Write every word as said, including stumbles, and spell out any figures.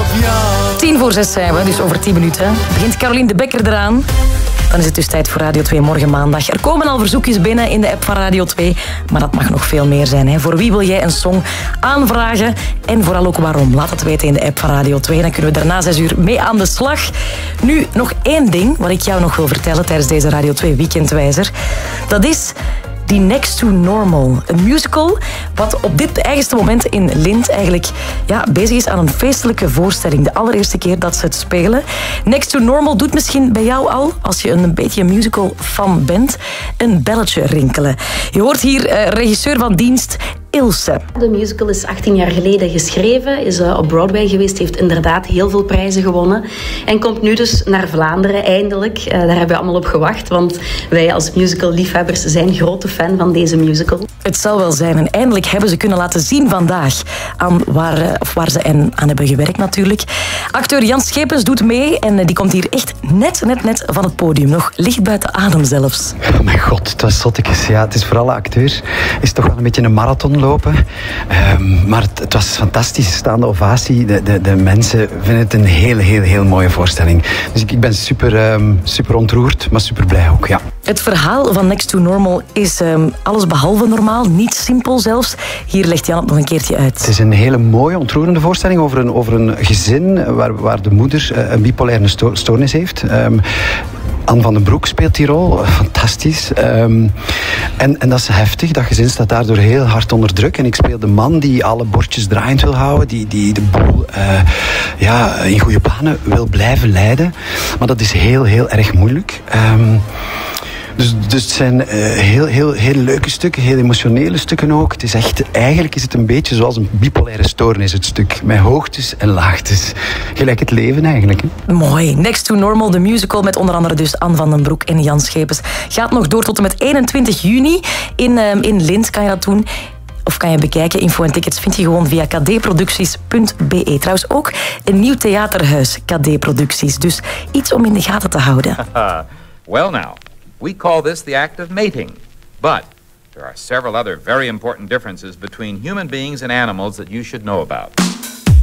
Tien voor zes zijn we, dus over tien minuten. Begint Caroline de Bekker eraan. Dan is het dus tijd voor Radio twee morgen maandag. Er komen al verzoekjes binnen in de app van Radio twee. Maar dat mag nog veel meer zijn. Hè. Voor wie wil jij een song aanvragen? En vooral ook waarom? Laat het weten in de app van Radio twee. Dan kunnen we daarna zes uur mee aan de slag. Nu, nog één ding wat ik jou nog wil vertellen tijdens deze Radio twee Weekendwijzer. Dat is die Next to Normal. Een musical wat op dit eigenste moment in Lint eigenlijk ja, bezig is aan een feestelijke voorstelling. De allereerste keer dat ze het spelen. Next to Normal doet misschien bij jou al, als je een beetje een musical fan bent, een belletje rinkelen. Je hoort hier uh, regisseur van dienst Ilse. De musical is achttien jaar geleden geschreven, is uh, op Broadway geweest, heeft inderdaad heel veel prijzen gewonnen en komt nu dus naar Vlaanderen eindelijk. Uh, daar hebben we allemaal op gewacht, want wij als musical-liefhebbers zijn grote fan van deze musical. Het zal wel zijn en eindelijk hebben ze kunnen laten zien vandaag aan waar, uh, of waar ze aan hebben gewerkt natuurlijk. Acteur Jan Schepens doet mee en uh, die komt hier echt net, net, net van het podium. Nog licht buiten adem zelfs. Oh mijn god, het was zottekes. Ja, het is voor alle acteurs is toch wel een beetje een marathon lopen. Um, maar het, het was fantastisch. Staande ovatie. De, de, de mensen vinden het een heel, heel, heel mooie voorstelling. Dus ik, ik ben super, um, super ontroerd, maar super blij ook, ja. Het verhaal van Next to Normal is um, alles behalve normaal. Niet simpel zelfs. Hier legt Jan het nog een keertje uit. Het is een hele mooie, ontroerende voorstelling over een, over een gezin waar, waar de moeder uh, een bipolaire sto- stoornis heeft. Um, Anne van den Broek speelt die rol. Fantastisch. Um, en, en dat is heftig. Dat gezin staat daardoor heel hard onder druk. En ik speel de man die alle bordjes draaiend wil houden. Die, die de boel uh, ja, in goede banen wil blijven leiden. Maar dat is heel, heel erg moeilijk. Um, Dus, dus het zijn uh, heel, heel, heel leuke stukken, heel emotionele stukken ook. Het is echt, eigenlijk is het een beetje zoals een bipolaire stoornis, het stuk. Met hoogtes en laagtes. Gelijk het leven eigenlijk. Hè? Mooi. Next to Normal, de musical met onder andere dus Anne van den Broek en Jan Schepens. Gaat nog door tot en met eenentwintig juni. In, uh, in Lint kan je dat doen. Of kan je bekijken. Info en tickets vind je gewoon via k d producties punt b e. Trouwens ook een nieuw theaterhuis, K D Producties. Dus iets om in de gaten te houden. Well now. We call this the act of mating, but there are several other very important differences between human beings and animals that you should know about.